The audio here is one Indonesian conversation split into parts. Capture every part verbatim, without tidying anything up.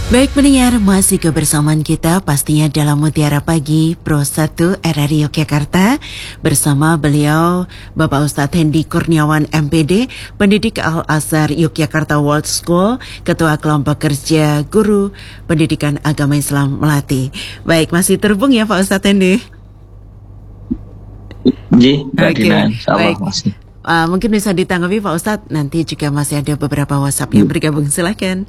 Baik pendengar, masih kebersamaan kita pastinya dalam Mutiara Pagi Pro satu R R I Yogyakarta bersama beliau Bapak Ustadz Hendy Kurniawan M P D, pendidik Al-Azhar Yogyakarta World School, Ketua Kelompok Kerja Guru Pendidikan Agama Islam Melati. Baik, masih terhubung ya Pak Ustadz Hendy? Ji, Mbak Oke, Dina, insya Allah baik. masih. Uh, mungkin bisa ditanggapi Pak Ustadz, nanti juga masih ada beberapa WhatsApp yang bergabung, silakan.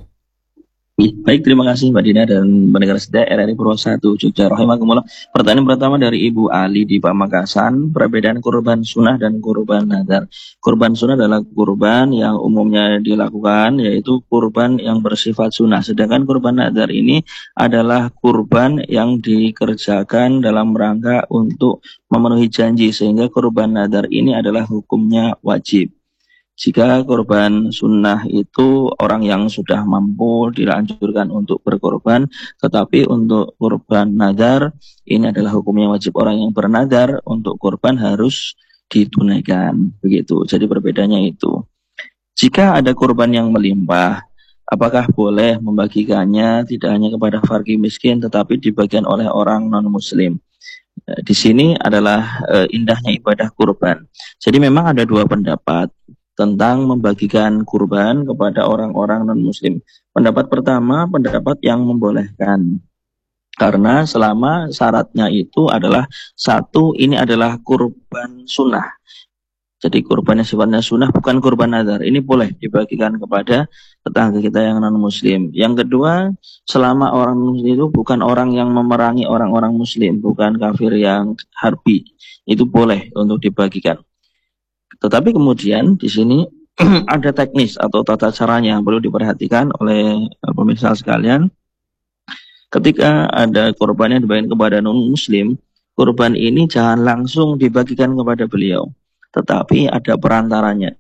Baik, terima kasih Mbak Dina dan pendengar setia R R I Pro satu Jogja Rahimakumullah. Pertanyaan pertama dari Ibu Ali di Pamekasan, perbedaan kurban sunnah dan kurban nadar. Kurban sunnah adalah kurban yang umumnya dilakukan, yaitu kurban yang bersifat sunnah. Sedangkan kurban nadar ini adalah kurban yang dikerjakan dalam rangka untuk memenuhi janji, sehingga kurban nadar ini adalah hukumnya wajib. Jika korban sunnah itu orang yang sudah mampu dianjurkan untuk berkorban, tetapi untuk korban nadar ini adalah hukumnya wajib. Orang yang bernadar untuk korban harus ditunaikan, begitu. Jadi perbedaannya itu. Jika ada korban yang melimpah, apakah boleh membagikannya tidak hanya kepada fakir miskin, tetapi dibagikan oleh orang non-muslim? Di sini adalah e, indahnya ibadah kurban. Jadi memang ada dua pendapat tentang membagikan kurban kepada orang-orang non-muslim. Pendapat pertama, pendapat yang membolehkan. Karena selama syaratnya itu adalah satu, ini adalah kurban sunnah. Jadi kurban yang sifatnya sunnah, bukan kurban nazar. Ini boleh dibagikan kepada tetangga kita yang non-muslim. Yang kedua, selama orang muslim itu bukan orang yang memerangi orang-orang muslim, bukan kafir yang harbi. Itu boleh untuk dibagikan. Tetapi kemudian di sini ada teknis atau tata caranya yang perlu diperhatikan oleh pemirsa sekalian. Ketika ada korban yang dibagikan kepada non-muslim, korban ini jangan langsung dibagikan kepada beliau, tetapi ada perantaranya.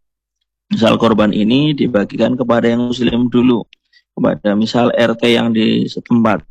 Misal korban ini dibagikan kepada yang muslim dulu, kepada misal R T yang di setempat,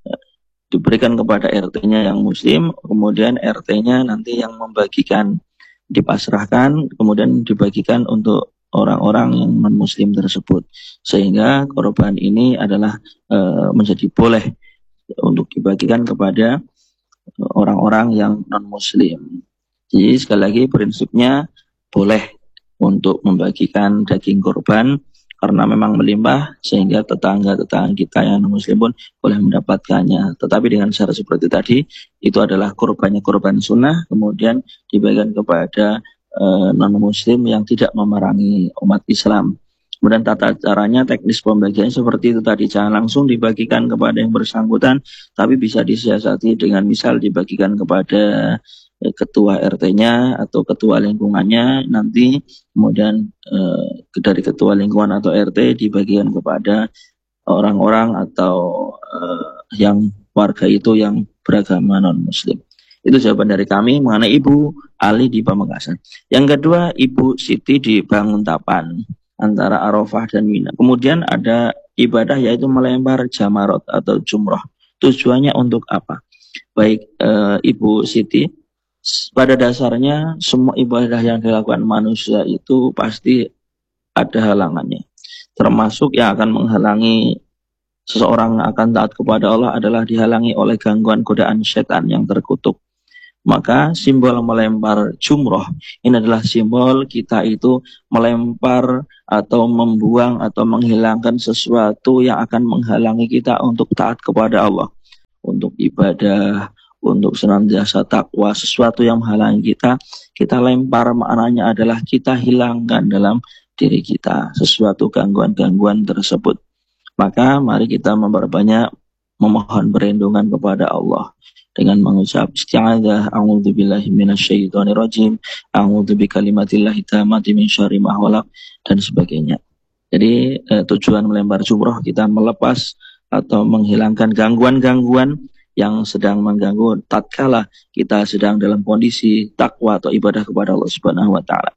diberikan kepada R T-nya yang muslim, kemudian R T-nya nanti yang membagikan, dipasrahkan, kemudian dibagikan untuk orang-orang yang non-muslim tersebut, sehingga korban ini adalah e, menjadi boleh untuk dibagikan kepada orang-orang yang non-muslim. Jadi sekali lagi prinsipnya boleh untuk membagikan daging korban karena memang melimpah, sehingga tetangga-tetangga kita yang non-muslim pun boleh mendapatkannya. Tetapi dengan syarat seperti tadi, itu adalah korbannya korban sunnah, kemudian dibagikan kepada e, non-muslim yang tidak memerangi umat Islam. Kemudian tata caranya, teknis pembagian seperti itu tadi, jangan langsung dibagikan kepada yang bersangkutan, tapi bisa disiasati dengan misal dibagikan kepada ketua R T-nya atau ketua lingkungannya, nanti kemudian eh, dari ketua lingkungan atau R T dibagikan kepada orang-orang atau eh, yang warga itu yang beragama non-muslim. Itu jawaban dari kami mengenai Ibu Ali di Pamekasan. Yang kedua, Ibu Siti di Banguntapan antara Arafah dan Mina. Kemudian ada ibadah yaitu melempar jamarot atau jumroh. Tujuannya untuk apa? Baik eh, Ibu Siti, pada dasarnya semua ibadah yang dilakukan manusia itu pasti ada halangannya. Termasuk yang akan menghalangi seseorang akan taat kepada Allah adalah dihalangi oleh gangguan godaan setan yang terkutuk. Maka simbol melempar jumroh ini adalah simbol kita itu melempar atau membuang atau menghilangkan sesuatu yang akan menghalangi kita untuk taat kepada Allah, untuk ibadah, untuk senantiasa takwa. Sesuatu yang menghalangi kita, kita lempar, maknanya adalah kita hilangkan dalam diri kita sesuatu gangguan-gangguan tersebut. Maka mari kita memperbanyak memohon perlindungan kepada Allah dengan mengucap isti'adzah, a'udzubillahi minasyaitonirrajim, a'udzu bikalimatillahi tammati min syarri ma khalaq, dan sebagainya. Jadi eh, tujuan melempar jumroh kita melepas atau menghilangkan gangguan-gangguan yang sedang mengganggu tatkala kita sedang dalam kondisi takwa atau ibadah kepada Allah Subhanahu wa taala.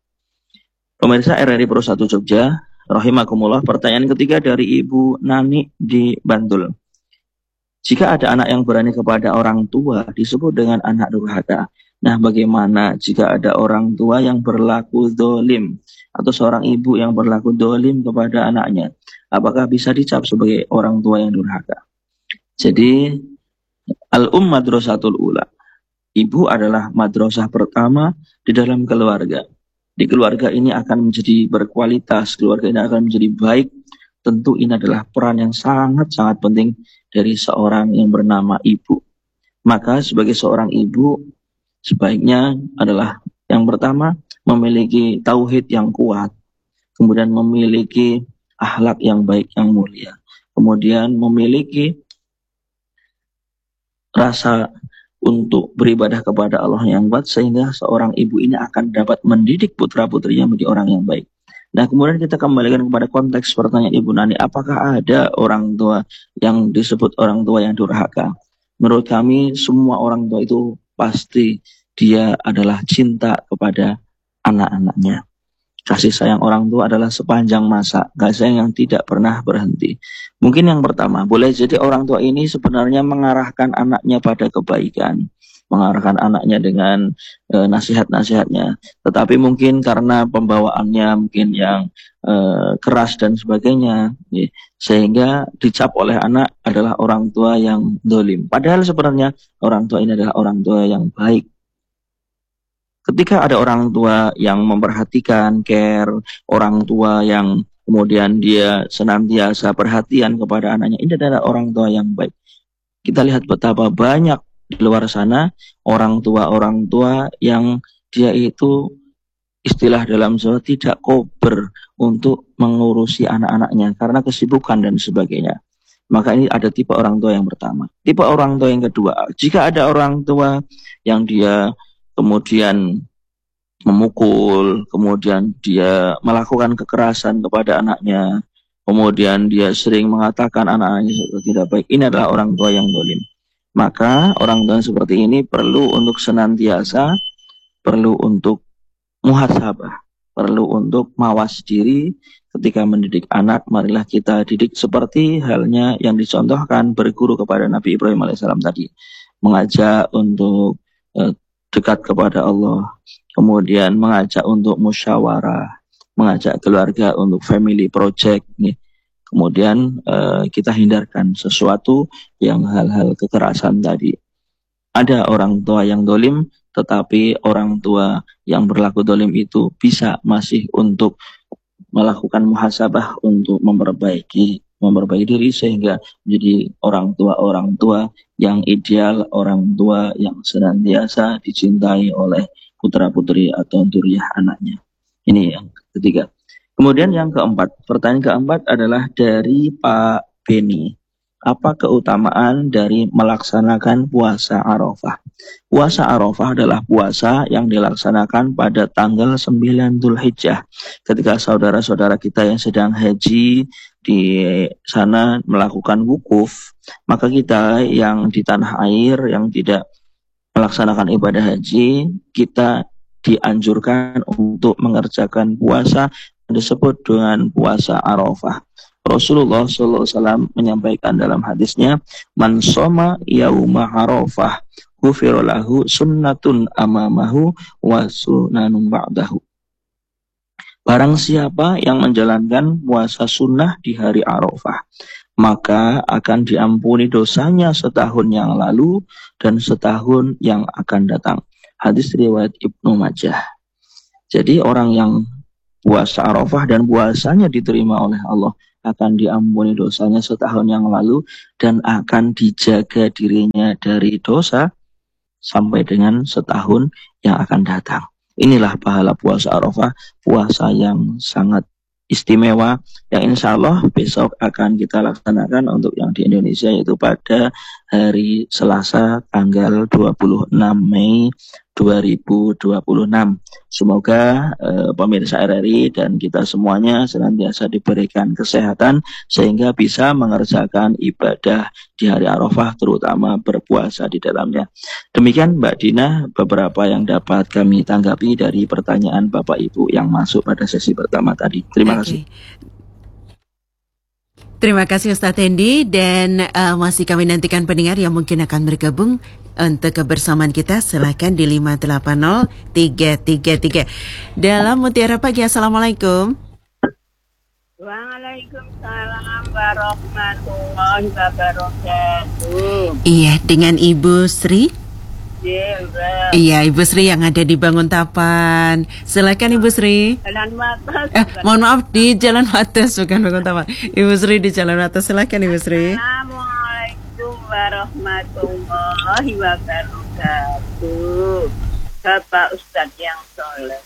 Pemirsa R R I Pro satu Jogja rahimakumullah, pertanyaan ketiga dari Ibu Nani di Bantul. Jika ada anak yang berani kepada orang tua disebut dengan anak durhaka, Nah, bagaimana jika ada orang tua yang berlaku dolim atau seorang ibu yang berlaku dolim kepada anaknya? Apakah bisa dicap sebagai orang tua yang durhaka? Jadi, al-um madrasatul ula. Ibu adalah madrasah pertama di dalam keluarga. Di keluarga ini akan menjadi berkualitas, keluarga ini akan menjadi baik. Tentu ini adalah peran yang sangat-sangat penting dari seorang yang bernama ibu. Maka sebagai seorang ibu, sebaiknya adalah yang pertama memiliki tauhid yang kuat, kemudian memiliki akhlak yang baik yang mulia, kemudian memiliki rasa untuk beribadah kepada Allah yang kuat, sehingga seorang ibu ini akan dapat mendidik putra-putrinya menjadi orang yang baik. Nah, kemudian kita kembalikan kepada konteks pertanyaan Ibu Nani, apakah ada orang tua yang disebut orang tua yang durhaka? Menurut kami, semua orang tua itu pasti dia adalah cinta kepada anak-anaknya. Kasih sayang orang tua adalah sepanjang masa, kasih sayang yang tidak pernah berhenti. Mungkin yang pertama, boleh jadi orang tua ini sebenarnya mengarahkan anaknya pada kebaikan, mengarahkan anaknya dengan e, nasihat-nasihatnya. Tetapi mungkin karena pembawaannya mungkin yang e, keras dan sebagainya, ya, sehingga dicap oleh anak adalah orang tua yang dolim. Padahal sebenarnya orang tua ini adalah orang tua yang baik. Ketika ada orang tua yang memperhatikan, care, orang tua yang kemudian dia senantiasa perhatian kepada anaknya, ini adalah orang tua yang baik. Kita lihat betapa banyak di luar sana orang tua-orang tua yang dia itu istilah dalam Jawa tidak kober untuk mengurusi anak-anaknya karena kesibukan dan sebagainya. Maka ini ada tipe orang tua yang pertama. Tipe orang tua yang kedua, jika ada orang tua yang dia kemudian memukul, kemudian dia melakukan kekerasan kepada anaknya, kemudian dia sering mengatakan anak-anaknya tidak baik, ini adalah orang tua yang zalim. Maka orang tua seperti ini perlu untuk senantiasa, perlu untuk muhasabah, perlu untuk mawas diri ketika mendidik anak. Marilah kita didik seperti halnya yang dicontohkan berguru kepada Nabi Ibrahim alaihissalam tadi, mengajak untuk eh, dekat kepada Allah, kemudian mengajak untuk musyawarah, mengajak keluarga untuk family project nih. Kemudian eh, kita hindarkan sesuatu yang hal-hal kekerasan tadi. Ada orang tua yang dolim, tetapi orang tua yang berlaku dolim itu bisa masih untuk melakukan muhasabah untuk memperbaiki memperbaiki diri sehingga menjadi orang tua-orang tua yang ideal, orang tua yang senantiasa dicintai oleh putra-putri atau duriah anaknya. Ini yang ketiga. Kemudian yang keempat, pertanyaan keempat adalah dari Pak Beni. Apa keutamaan dari melaksanakan puasa Arafah? Puasa Arafah adalah puasa yang dilaksanakan pada tanggal sembilan Dzulhijjah. Ketika saudara-saudara kita yang sedang haji di sana melakukan wukuf, maka kita yang di tanah air yang tidak melaksanakan ibadah haji, kita dianjurkan untuk mengerjakan puasa yang disebut dengan puasa Arafah. Rasulullah shallallahu alaihi wasallam menyampaikan dalam hadisnya, man soma yauma Arafah ghufira lahu sunnatun amamahu wa sunanun ba'dahu. Barang siapa yang menjalankan puasa sunnah di hari Arafah, maka akan diampuni dosanya setahun yang lalu dan setahun yang akan datang. Hadis riwayat Ibnu Majah. Jadi orang yang puasa Arafah dan puasanya diterima oleh Allah akan diampuni dosanya setahun yang lalu dan akan dijaga dirinya dari dosa sampai dengan setahun yang akan datang. Inilah pahala puasa Arafah, puasa yang sangat istimewa yang insya Allah besok akan kita laksanakan untuk yang di Indonesia, yaitu pada hari Selasa tanggal dua puluh enam Mei dua ribu dua puluh enam. Semoga eh, pemirsa R R I dan kita semuanya senantiasa diberikan kesehatan sehingga bisa mengerjakan ibadah di hari Arafah, terutama berpuasa di dalamnya. Demikian Mbak Dina beberapa yang dapat kami tanggapi dari pertanyaan Bapak Ibu yang masuk pada sesi pertama tadi. Terima Oke. kasih. Terima kasih Ustadz Hendi dan uh, masih kami nantikan pendengar yang mungkin akan bergabung untuk kebersamaan kita. Silakan di lima delapan nol tiga tiga tiga. Dalam Mutiara Pagi, Assalamualaikum. Waalaikumsalam warahmatullahi wabarakatuh. Iya, dengan Ibu Sri. Iya, Iya, Ibu Sri yang ada di Banguntapan. Silakan Ibu Sri. Jalan Wates. Eh, mohon maaf, di Jalan Wates bukan Banguntapan. Ibu Sri di Jalan Wates. Silakan Ibu Sri. Assalamualaikum warahmatullahi wabarakatuh. Bapak Ustadz yang soleh.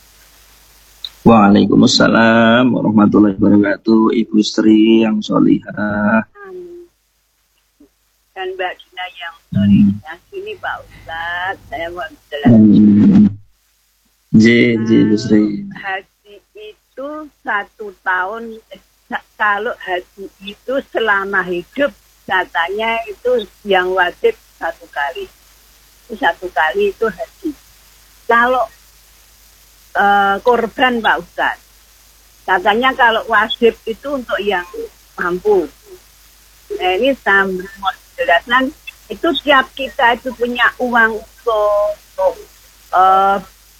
Waalaikumsalam warahmatullahi wabarakatuh. Ibu Sri yang solihah. Dan Mbak Dina yang solihah. Ini Pak Ustadz, saya mau jelaskan. J, J Ibu Sri. Haji itu satu tahun, eh, kalau haji itu selama hidup katanya itu yang wajib satu kali. Itu satu kali itu haji. Kalau Uh, korban Pak Ustadz, katanya kalau wajib itu untuk yang mampu. Nah ini sambil mau jelaskan, itu tiap kita itu punya uang untuk, untuk uh,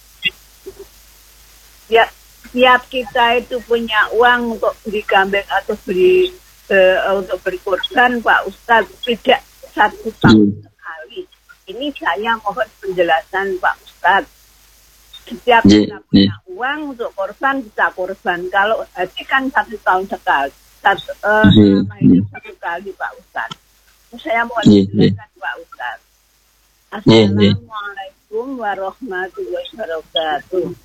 ya, tiap kita itu punya uang untuk beli kambing atau beli uh, untuk berkorban Pak Ustadz, tidak satu tahun sekali. Ini saya mohon penjelasan Pak Ustadz. Setiap kita punya uang untuk korban, bisa korban. Kalau haji kan satu tahun sekali. Satu, uh, selama ini satu kali Pak Ustadz. Saya mohon menjelaskan Pak Ustadz. Assalamualaikum warahmatullahi wabarakatuh.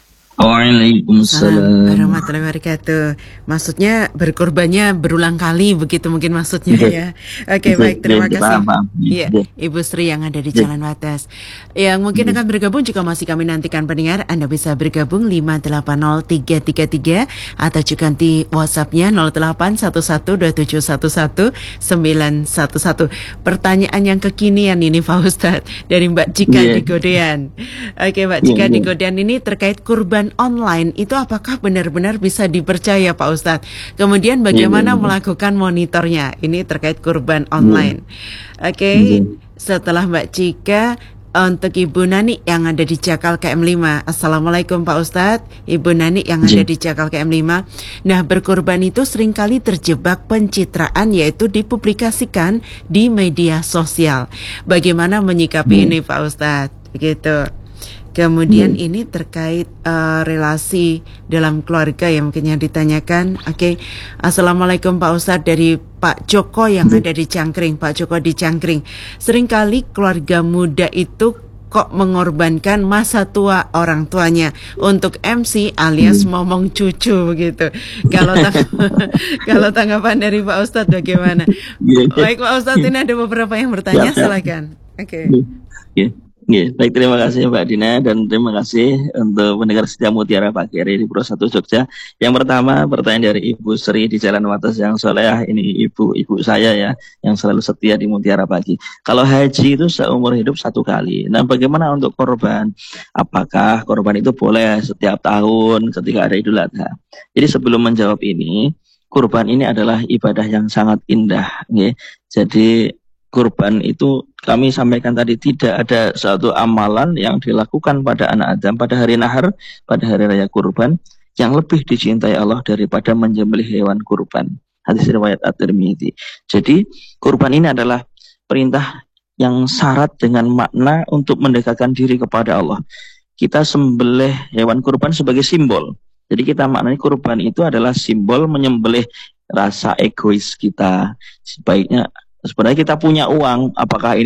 Waalaikumsalam warahmatullahi wabarakatuh. Maksudnya berkorbannya berulang kali begitu mungkin maksudnya ya. Oke, baik, terima kasih. Iya, Ibu Sri yang ada di Jalan Wates. Yang mungkin akan bergabung juga masih kami nantikan pendengar. Anda bisa bergabung lima delapan nol tiga tiga tiga atau juga di WhatsApp-nya nol delapan satu satu dua tujuh satu satu sembilan satu satu. Pertanyaan yang kekinian ini Pak Ustadz dari Mbak Cika yeah. di Godean. Oke, Mbak Cika yeah, di Godean ini terkait kurban online itu apakah benar-benar bisa dipercaya Pak Ustadz? Kemudian bagaimana yeah, yeah. melakukan monitornya? Ini terkait kurban online. Yeah. Oke, okay. yeah. Setelah Mbak Cika, untuk Ibu Nani yang ada di Jakal K M lima. Assalamualaikum Pak Ustadz. Ibu Nani yang ada di Jakal K M lima. Nah, berkorban itu seringkali terjebak pencitraan, yaitu dipublikasikan di media sosial. Bagaimana menyikapi ini Pak Ustadz? Begitu. Kemudian hmm. ini terkait uh, relasi dalam keluarga yang mungkin yang ditanyakan. Oke, okay. Assalamualaikum Pak Ustadz, dari Pak Joko yang hmm. ada di Cangkring. Pak Joko di Cangkring. Seringkali keluarga muda itu kok mengorbankan masa tua orang tuanya untuk M C alias hmm. momong cucu begitu. Kalau tang- kalau tanggapan dari Pak Ustadz bagaimana? Yeah. Baik Pak Ustadz, ini ada beberapa yang bertanya, silakan. Oke. Okay. Yeah. Yeah, baik, terima kasih Mbak Dina dan terima kasih untuk pendengar setia Mutiara Pagi R R I Pro satu Jogja. Yang pertama, pertanyaan dari Ibu Sri di Jalan Wates yang soleh. Ini ibu-ibu saya ya, yang selalu setia di Mutiara Pagi. Kalau haji itu seumur hidup satu kali. Nah, bagaimana untuk korban? Apakah korban itu boleh setiap tahun ketika ada Idul Adha? Jadi sebelum menjawab ini, kurban ini adalah ibadah yang sangat indah. Ya. Jadi kurban itu kami sampaikan tadi tidak ada suatu amalan yang dilakukan pada anak Adam pada hari nahar, pada hari raya kurban yang lebih dicintai Allah daripada menyembelih hewan kurban. Hadis riwayat At-Tirmidzi. Jadi kurban ini adalah perintah yang syarat dengan makna untuk mendekatkan diri kepada Allah. Kita sembelih hewan kurban sebagai simbol. Jadi kita maknanya kurban itu adalah simbol menyembelih rasa egois kita. Sebaiknya sebenarnya kita punya uang, apakah ini